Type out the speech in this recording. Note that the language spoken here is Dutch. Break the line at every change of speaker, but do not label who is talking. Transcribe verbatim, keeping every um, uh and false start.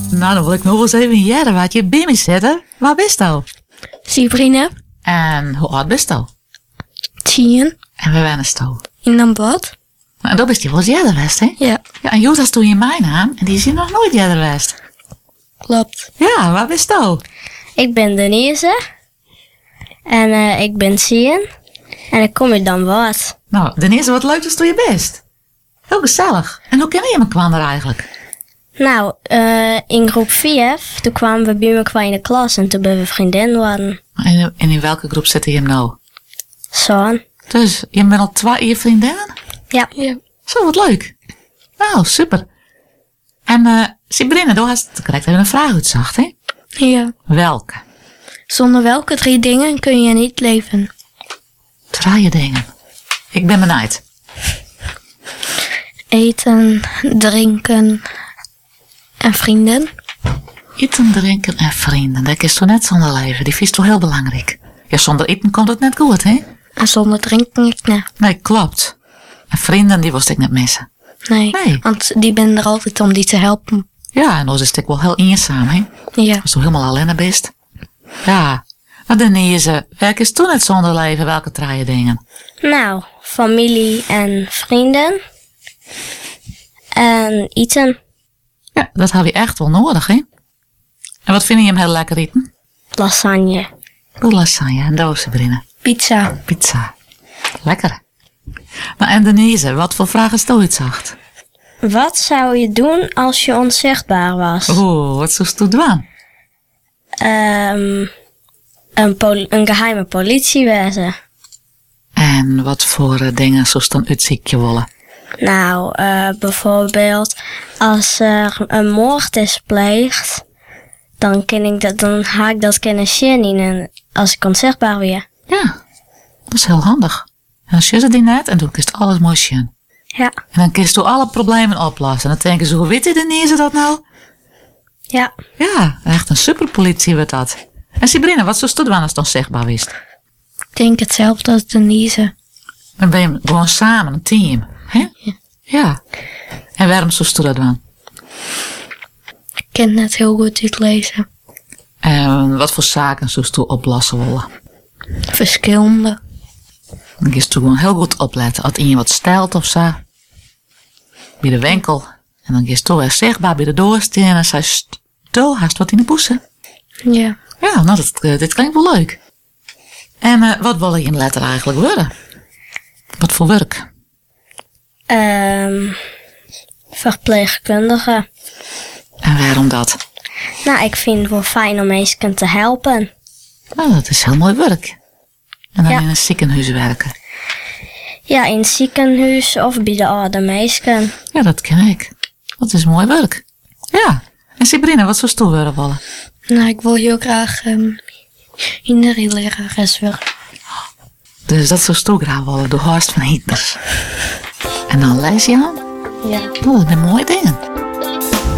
Nou, dan wil ik nog wel eens even jaren wat je bij me zetten. Waar bist je?
Sabrina,
En hoe oud bist je?
tien,
En waar ben je?
in een bad.
Nou, dat bist je wel eens jaren geweest, hè?
Ja,
Ja, en Joet had toen je mijn naam en die is hier nog nooit jaren geweest.
klopt.
Ja, waar bist je?
Ik ben Denise. En uh, ik ben tien. En ik kom uit Dan Wat.
Nou, Denise, wat leuk dat je best. Heel gezellig. En hoe ken je me kwam er eigenlijk?
Nou, uh, in groep vier, toen kwamen we bij elkaar in de klas en toen ben we vriendin geworden.
En, en in welke groep zit je hem nou?
Zo.
Dus, je bent al twee je vriendinnen?
Ja.
Ja.
Zo, wat leuk. Nou, super. En uh, Sabrina, daar had je correct even een vraag uitzacht, hè?
Ja.
Welke?
Zonder welke drie dingen kun je niet leven?
Drie dingen. Ik ben benieuwd.
Eten, drinken en vrienden.
Eten, drinken en vrienden. Dat is toch net zonder leven. Die is toch heel belangrijk. Ja, zonder eten komt het net goed, hè?
En zonder drinken niet, nee.
Nee, klopt. En vrienden, die was ik net missen.
Nee,
Nee.
want die ben er altijd om die te helpen.
Ja, en dan is het wel heel eenzaam, hè?
Ja.
Als je helemaal alleen bent. Ja. Maar Denise, werk is toen net zonder leven. Welke drie dingen?
Nou, familie en vrienden. En eten.
Ja, dat heb je echt wel nodig, hè? En wat vind je hem heel lekker eten?
Lasagne.
Goed lasagne en dozen binnen.
Pizza.
Pizza. Lekker. Nou, en Denise, wat voor vragen stel je het zacht?
Wat zou je doen als je onzichtbaar was?
Oeh, wat zou je doen?
Um, een, pol- een geheime politiewezen.
En wat voor uh, dingen zou je dan uitziekje willen?
Nou, uh, bijvoorbeeld als er een moord is gepleegd, dan kan ik dat, dan ga ik dat kunnen zien en als ik onzichtbaar weer.
Ja, dat is heel handig. En dan zie je die net en dan kun je alles mooi zien.
Ja,
En dan kun je alle problemen oplossen. En dan denken ze, hoe weet die Denise dat nou?
ja.
Ja, echt een superpolitie werd dat. En Sabrina, wat zou je doen als het onzichtbaar wist?
Ik denk hetzelfde als Denise.
Dan ben je gewoon samen, een team. Hè?
Ja.
Ja. En waarom zou je dat doen?
Ik kan net heel goed uitlezen.
En wat voor zaken zou je oplossen willen?
Verschillende.
Dan kun je gewoon heel goed opletten. Als iemand wat stelt of zo. Bij de winkel. En dan kun je toch weer zichtbaar bij de deur staan. En zei stil, haast wat in de poesen.
Ja.
Ja, nou, dat, uh, dit klinkt wel leuk. En uh, wat wil je in letter eigenlijk worden? Wat voor werk?
Um, verpleegkundige.
En waarom dat?
Nou, ik vind het wel fijn om mensen te helpen.
Nou, dat is heel mooi werk. En dan
Ja.
in een ziekenhuis werken.
Ja, in het ziekenhuis of bij de oude mensen.
Ja, dat ken ik. Dat is mooi werk. Ja. En Sabrina, wat zou je worden willen?
Nou, ik wil heel graag um, in de lerares worden.
Dus dat zou je ook graag willen, door Horst van Hieters. En dan lees je aan.
Ja.
Nou, dat zijn mooie dingen.